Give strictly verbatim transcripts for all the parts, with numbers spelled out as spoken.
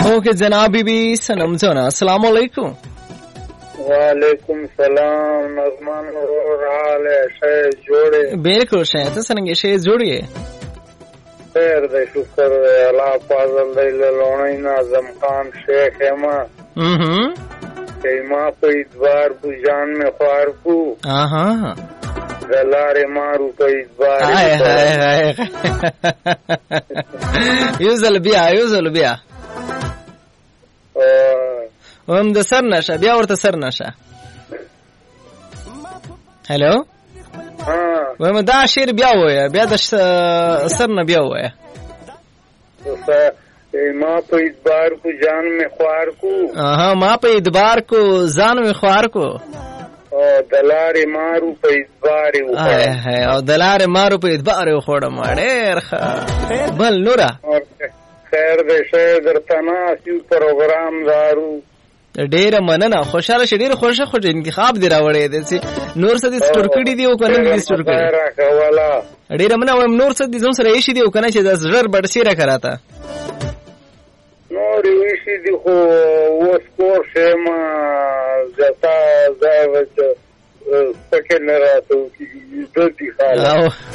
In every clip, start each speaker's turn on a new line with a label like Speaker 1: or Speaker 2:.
Speaker 1: ओके जनाब बीबी सनम जोना अस्सलाम वालेकुम।
Speaker 2: वालेकुम सलाम नज़मान और हाल है शेर जोड़े
Speaker 1: बिल्कुल शेर तो संगे शेर जोड़िए
Speaker 2: खैर दे शुक्र है अल्लाह पाजल दे लोणी नाज़म खान शेख एमा
Speaker 1: हम्म
Speaker 2: के मां पे इतबार बुजान में फारकू
Speaker 1: हां हां
Speaker 2: गलारे मारू पे इतबार
Speaker 1: हाय हाय हाय युजल बिया युजल बिया हम د سر نشه بیا ورته سر نشه هلو
Speaker 2: ها
Speaker 1: ومه دا شیر بیا وای بیا د سر نه بیا وای
Speaker 2: ما په ادبار کو جان میں خوار کو
Speaker 1: ها ما په ادبار کو ځان میں خوار کو
Speaker 2: او دلار مارو په ادبار
Speaker 1: او او دلار مارو په ادبار خوړ ما ډیر بل نورا
Speaker 2: خیر دې شه درته ناسیو پروګرام دارو
Speaker 1: ډیره مننه خوشاله شه ډیره خوشاله خو انتخاب دی راوړې دي نور څه دي سټور کړی دی او کنه دي سټور کړی ډیره مننه ویم نور څه دي زم سره یشي دی او کنه چې د زړه بډ سیره کراته
Speaker 2: نور یشي دی خو وس کور شما زتا زاوچ پکې نه راته کی دوی خاله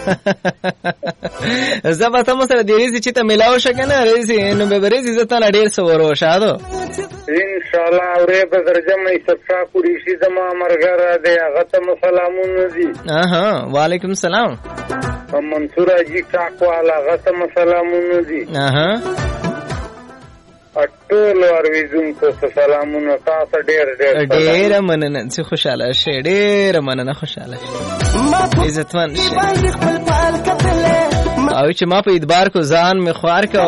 Speaker 1: زما ته سره د ریزي چې ته ملاو شکنه ریزي نو به ریزي زته نه ډیر سورو شادو
Speaker 2: ان شاء الله اورې په درجه مې صفا پوری شي زما مرګره دې هغه ته سلامونه دي
Speaker 1: اها وعلیکم السلام
Speaker 2: منصور اجي چاکوالا هغه ته سلامونه دي
Speaker 1: اها
Speaker 2: ټول ورزون کو سلامونه تاسو ډېر ډېر
Speaker 1: ډېر مننه چې خوشاله شې ډېر مننه خوشاله شې عزتمن شې او چې ما په ادبار کو ځان می خوار کا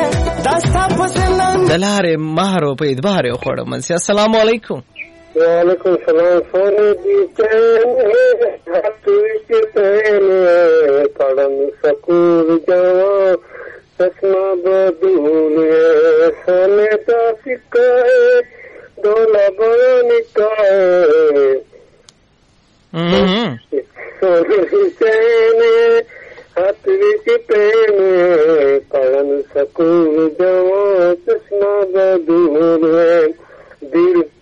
Speaker 1: دلاره مہرو په ادبار یو خوړ منسي السلام علیکم
Speaker 2: وعلیکم السلام سونه دي ته هاتوي چې ته پړم سکور جوا سسما بدولے سونے کا سکائے ڈولا بنکائے سونے چینے ہاتھ وچ پینے پڑھن سکول جاواں چشمہ بدولے دل